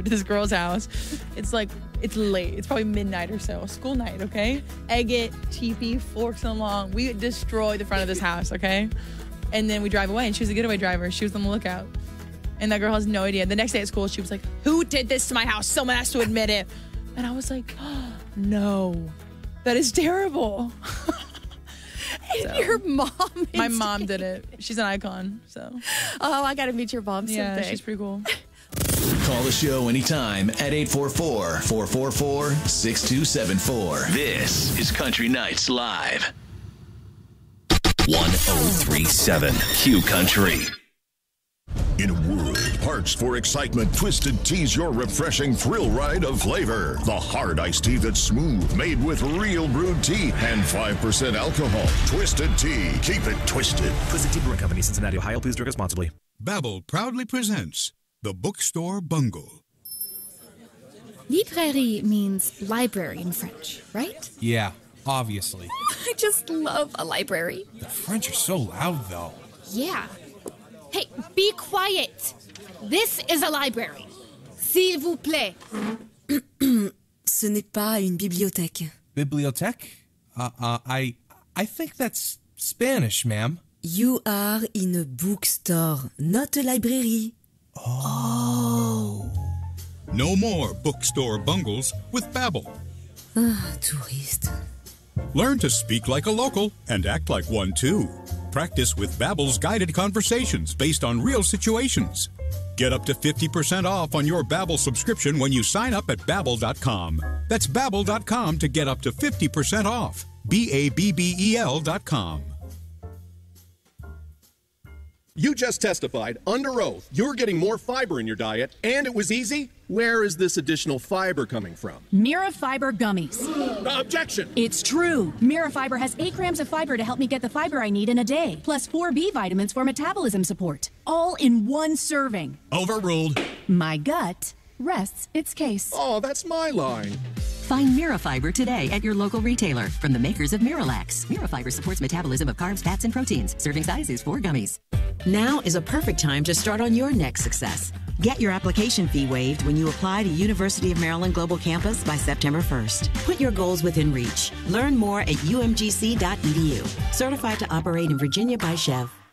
to this girl's house. It's late. It's probably midnight or so. School night, okay? Egg it, teepee, forks along. We destroy the front of this house, okay? And then we drive away, and she was a getaway driver. She was on the lookout. And that girl has no idea. The next day at school, she was like, who did this to my house? Someone has to admit it. And I was like, oh, no, that is terrible. And your mom My mom did it. She's an icon, so. Oh, I got to meet your mom someday. Yeah, she's pretty cool. Call the show anytime at 844-444-6274. This is Country Nights Live. 1037 Q Country. In a world parched for excitement, Twisted Tea's your refreshing thrill ride of flavor. The hard iced tea that's smooth, made with real brewed tea and 5% alcohol. Twisted Tea. Keep it twisted. Twisted Tea Brewing Company, Cincinnati, Ohio. Please drink responsibly. Babbel proudly presents The Bookstore Bungle. Librairie means library in French, right? Yeah, obviously. I just love a library. The French are so loud, though. Yeah. Hey, be quiet. This is a library. S'il vous plaît. Ce n'est pas une bibliothèque. Bibliothèque? I think that's Spanish, ma'am. You are in a bookstore, not a library. Oh. No more bookstore bungles with Babbel. Touriste. Learn to speak like a local and act like one, too. Practice with Babbel's guided conversations based on real situations. Get up to 50% off on your Babbel subscription when you sign up at Babbel.com. That's Babbel.com to get up to 50% off. Babbel.com. You just testified under oath you're getting more fiber in your diet, and it was easy. Where is this additional fiber coming from? Mira Fiber Gummies. Objection! It's true. Mira Fiber has 8 grams of fiber to help me get the fiber I need in a day, plus 4 B vitamins for metabolism support. All in one serving. Overruled. My gut rests its case. Oh, that's my line. Find Mirafiber today at your local retailer from the makers of Miralax. Mirafiber supports metabolism of carbs, fats, and proteins. Serving size is 4 gummies. Now is a perfect time to start on your next success. Get your application fee waived when you apply to University of Maryland Global Campus by September 1st. Put your goals within reach. Learn more at umgc.edu. Certified to operate in Virginia by Chev.